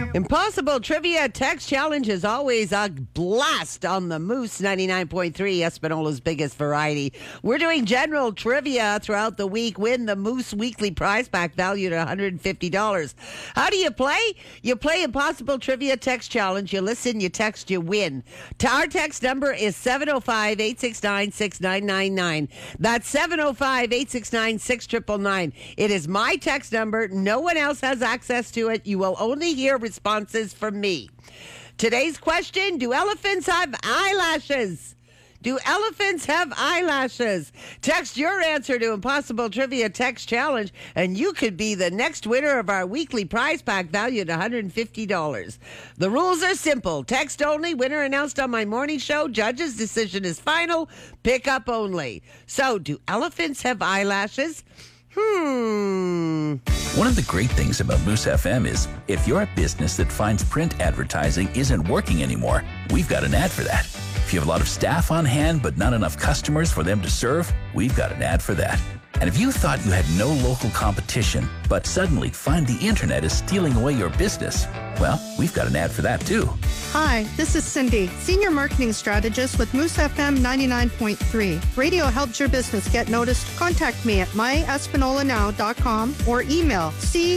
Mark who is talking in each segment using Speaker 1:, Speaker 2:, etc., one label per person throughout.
Speaker 1: Impossible Trivia Text Challenge is always a blast on the Moose 99.3, Espanola's biggest variety. We're doing general trivia throughout the week. Win the Moose Weekly Prize Pack valued at $150. How do you play? You play Impossible Trivia Text Challenge. You listen, you text, you win. Our text number is 705-869-6999. That's 705-869-6999. It is my text number. No one else has access to it. You will only hear responses from me. Today's question, do elephants have eyelashes? Do elephants have eyelashes? Text your answer to Impossible Trivia Text Challenge, and you could be the next winner of our weekly prize pack valued at $150. The rules are simple. Text only. Winner announced on my morning show. Judge's decision is final. Pick up only. So, do elephants have eyelashes?
Speaker 2: One of the great things about Moose FM is if you're a business that finds print advertising isn't working anymore, we've got an ad for that. If you have a lot of staff on hand but not enough customers for them to serve, we've got an ad for that. And if you thought you had no local competition, but suddenly find the internet is stealing away your business, well, we've got an ad for that too.
Speaker 3: Hi, this is Cindy, Senior Marketing Strategist with Moose FM 99.3. Radio helps your business get noticed. Contact me at myespinolanow.com or email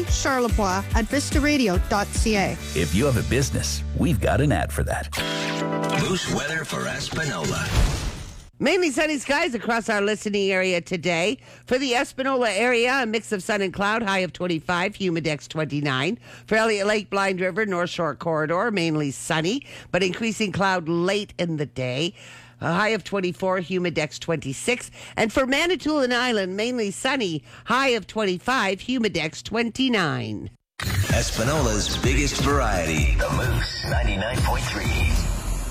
Speaker 3: ccharlebois@vistaradio.ca.
Speaker 2: If you have a business, we've got an ad for that.
Speaker 4: Moose weather for Espanola.
Speaker 1: Mainly sunny skies across our listening area today. For the Espanola area, a mix of sun and cloud, high of 25, humidex 29. For Elliott Lake, Blind River, North Shore Corridor, mainly sunny, but increasing cloud late in the day. A high of 24, humidex 26. And for Manitoulin Island, mainly sunny, high of 25, humidex 29.
Speaker 4: Espanola's biggest variety. The Moose 99.3.